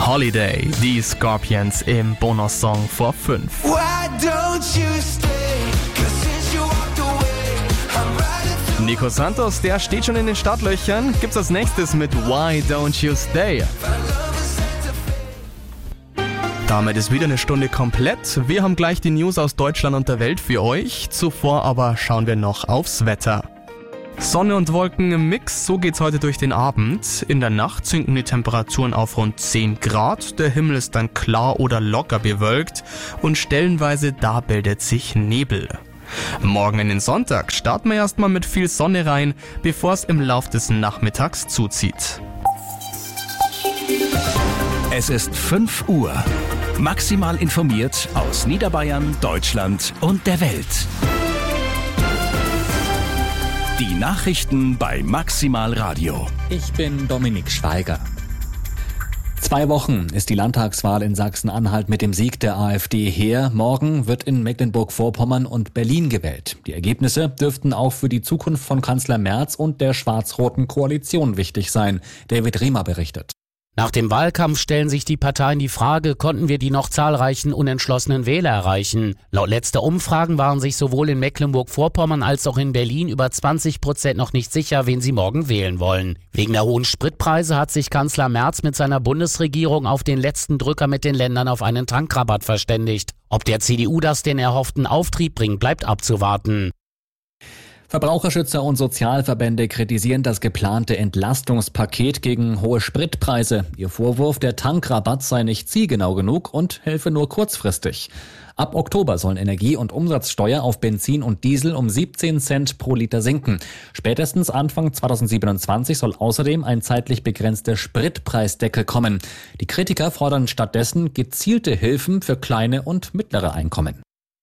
Holiday, die Scorpions im Bonussong vor 5. Nico Santos, der steht schon in den Startlöchern. Gibt's als nächstes mit Why Don't You Stay? Damit ist wieder eine Stunde komplett. Wir haben gleich die News aus Deutschland und der Welt für euch. Zuvor aber schauen wir noch aufs Wetter. Sonne und Wolken im Mix, so geht's heute durch den Abend. In der Nacht sinken die Temperaturen auf rund 10 Grad. Der Himmel ist dann klar oder locker bewölkt und stellenweise da bildet sich Nebel. Morgen in den Sonntag starten wir erstmal mit viel Sonne rein, bevor es im Lauf des Nachmittags zuzieht. Es ist 5 Uhr. Maximal informiert aus Niederbayern, Deutschland und der Welt. Die Nachrichten bei Maximal Radio. Ich bin Dominik Schweiger. 2 Wochen ist die Landtagswahl in Sachsen-Anhalt mit dem Sieg der AfD her. Morgen wird in Mecklenburg-Vorpommern und Berlin gewählt. Die Ergebnisse dürften auch für die Zukunft von Kanzler Merz und der schwarz-roten Koalition wichtig sein. David Riemer berichtet. Nach dem Wahlkampf stellen sich die Parteien die Frage, konnten wir die noch zahlreichen unentschlossenen Wähler erreichen? Laut letzter Umfragen waren sich sowohl in Mecklenburg-Vorpommern als auch in Berlin über 20% noch nicht sicher, wen sie morgen wählen wollen. Wegen der hohen Spritpreise hat sich Kanzler Merz mit seiner Bundesregierung auf den letzten Drücker mit den Ländern auf einen Tankrabatt verständigt. Ob der CDU das den erhofften Auftrieb bringt, bleibt abzuwarten. Verbraucherschützer und Sozialverbände kritisieren das geplante Entlastungspaket gegen hohe Spritpreise. Ihr Vorwurf, der Tankrabatt sei nicht zielgenau genug und helfe nur kurzfristig. Ab Oktober sollen Energie- und Umsatzsteuer auf Benzin und Diesel um 17 Cent pro Liter sinken. Spätestens Anfang 2027 soll außerdem ein zeitlich begrenzter Spritpreisdeckel kommen. Die Kritiker fordern stattdessen gezielte Hilfen für kleine und mittlere Einkommen.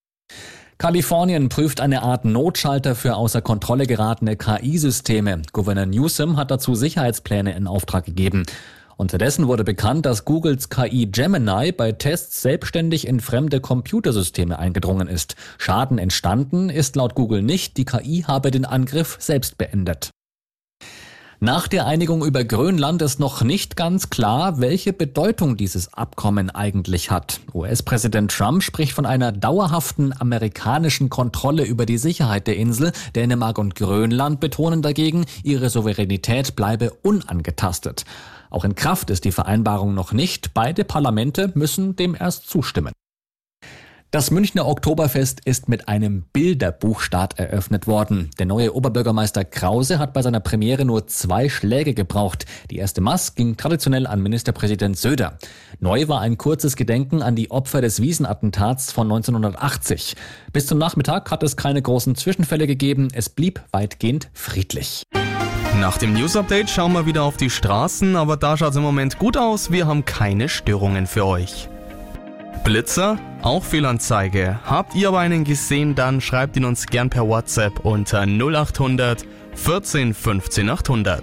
Kalifornien prüft eine Art Notschalter für außer Kontrolle geratene KI-Systeme. Gouverneur Newsom hat dazu Sicherheitspläne in Auftrag gegeben. Unterdessen wurde bekannt, dass Googles KI Gemini bei Tests selbstständig in fremde Computersysteme eingedrungen ist. Schaden entstanden ist laut Google nicht, die KI habe den Angriff selbst beendet. Nach der Einigung über Grönland ist noch nicht ganz klar, welche Bedeutung dieses Abkommen eigentlich hat. US-Präsident Trump spricht von einer dauerhaften amerikanischen Kontrolle über die Sicherheit der Insel. Dänemark und Grönland betonen dagegen, ihre Souveränität bleibe unangetastet. Auch in Kraft ist die Vereinbarung noch nicht. Beide Parlamente müssen dem erst zustimmen. Das Münchner Oktoberfest ist mit einem Bilderbuchstart eröffnet worden. Der neue Oberbürgermeister Krause hat bei seiner Premiere nur 2 Schläge gebraucht. Die erste Maß ging traditionell an Ministerpräsident Söder. Neu war ein kurzes Gedenken an die Opfer des Wiesenattentats von 1980. Bis zum Nachmittag hat es keine großen Zwischenfälle gegeben. Es blieb weitgehend friedlich. Nach dem News-Update schauen wir wieder auf die Straßen, aber da schaut es im Moment gut aus. Wir haben keine Störungen für euch. Blitzer, auch Fehlanzeige. Habt ihr aber einen gesehen, dann schreibt ihn uns gern per WhatsApp unter 0800 14 15 800.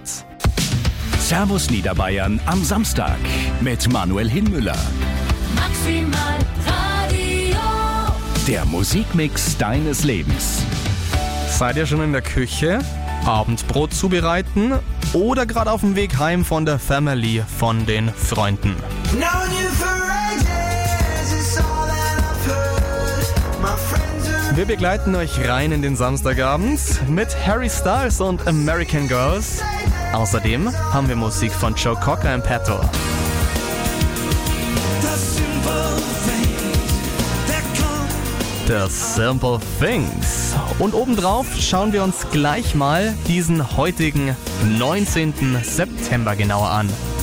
Servus Niederbayern am Samstag mit Manuel Hinmüller. Maximal Radio. Der Musikmix deines Lebens. Seid ihr schon in der Küche? Abendbrot zubereiten? Oder gerade auf dem Weg heim von der Family, von den Freunden? Wir begleiten euch rein in den Samstagabend mit Harry Styles und American Girls. Außerdem haben wir Musik von Joe Cocker im Petto. The Simple Things. Und obendrauf schauen wir uns gleich mal diesen heutigen 19. September genauer an.